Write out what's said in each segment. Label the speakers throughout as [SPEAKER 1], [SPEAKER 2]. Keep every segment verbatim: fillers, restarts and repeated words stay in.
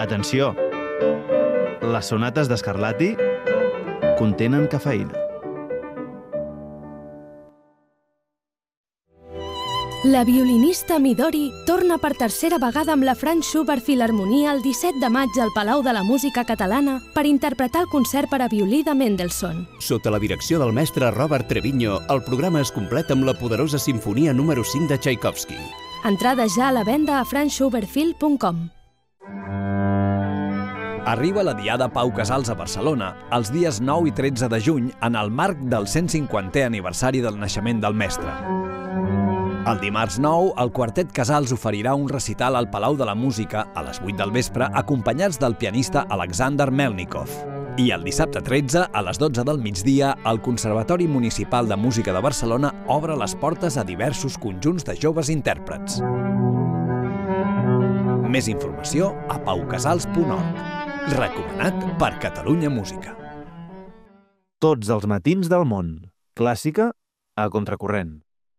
[SPEAKER 1] Atenció! Les sonates de Scarlatti contenen cafeïna.
[SPEAKER 2] La violinista Midori torna per tercera vegada amb la Franz Schubert Filharmonia el disset de maig al Palau de la Música Catalana per interpretar el concert per a violí de Mendelssohn.
[SPEAKER 3] Sota la direcció del mestre Robert Trevigno, el programa es completa amb la poderosa sinfonia número cinc de Tchaikovsky.
[SPEAKER 2] Entrades ja a la venda a franz schubert film punt com.
[SPEAKER 4] Arriba la Diada Pau Casals a Barcelona els dies nou i tretze de juny en el marc del cent cinquantè aniversari del naixement del mestre. El dimarts nou, el Quartet Casals oferirà un recital al Palau de la Música a les vuit del vespre, acompanyats del pianista Alexander Melnikov. I el dissabte tretze, a les dotze del migdia, el Conservatori Municipal de Música de Barcelona obre les portes a diversos conjunts de joves intèrprets. Més informació a paucasals punt org. Recomanat per Catalunya Música.
[SPEAKER 1] Tots els matins del món. Clàssica a contracorrent.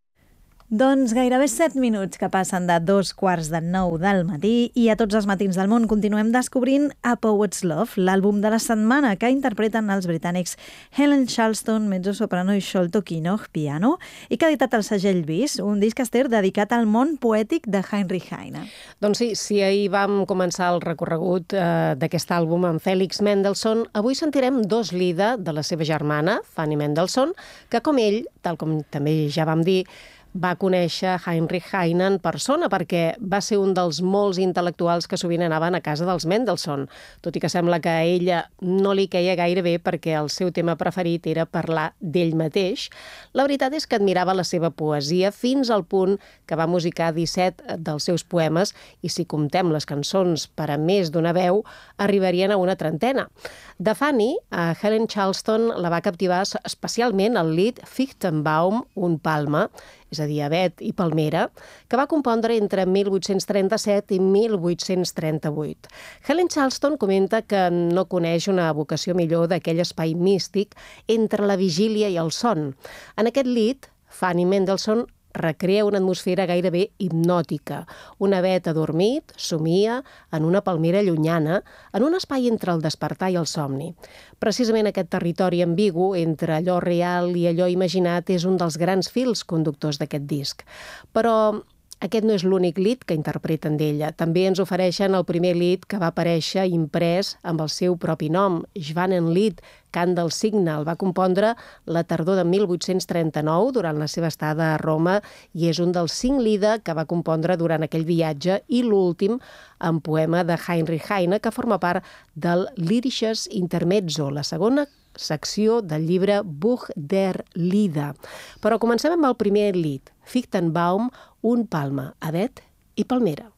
[SPEAKER 5] Doncs gairebé set minuts que passen de dos quarts de nou del matí i a tots els matins del món continuem descobrint A Poet's Love, l'àlbum de la setmana que interpreten els britànics Helen Charleston, mezzo-soprano, i Sholto Kinnoch, piano, i que ha editat el segell Bis, un disc ester dedicat al món poètic de Heinrich Heine.
[SPEAKER 6] Doncs sí, si ahir vam començar el recorregut eh, d'aquest àlbum amb Felix Mendelssohn, avui sentirem dos Lieder de la seva germana, Fanny Mendelssohn, que com ell, tal com també ja vam dir, va conèixer Heinrich Heine en persona perquè va ser un dels molts intel·lectuals que sovint anaven a casa dels Mendelssohn, tot i que sembla que a ella no li queia gaire bé perquè el seu tema preferit era parlar d'ell mateix. La veritat és que admirava la seva poesia fins al punt que va musicar disset dels seus poemes i si comptem les cançons per a més d'una veu, arribarien a una trentena. De Fanny, a Helen Charleston la va captivar especialment el lied Fichtenbaum und Palme, és a dir, Avet i Palmera, que va compondre entre mil vuit-cents trenta-set i mil vuit-cents trenta-vuit. Helen Charleston comenta que no coneix una vocació millor d'aquell espai místic entre la vigília i el son. En aquest lied, Fanny Mendelssohn recrea una atmosfera gairebé hipnòtica. Un Avet adormit somia en una palmera llunyana, en un espai entre el despertar i el somni. Precisament aquest territori ambigu entre allò real i allò imaginat és un dels grans fils conductors d'aquest disc. Però aquest no és l'únic lied que interpreten d'ella. També ens ofereixen el primer lied que va aparèixer imprès amb el seu propi nom, Schwanenlied, Cant del Cigne. El va compondre la tardor de mil vuit-cents trenta-nou durant la seva estada a Roma i és un dels cinc Lieder que va compondre durant aquell viatge i l'últim en poema de Heinrich Heine que forma part del Lyrisches Intermezzo, la segona secció del llibre Buch der Lieder. Però comencem amb el primer lied, Fichtenbaum und Palme, Avet i Palmera.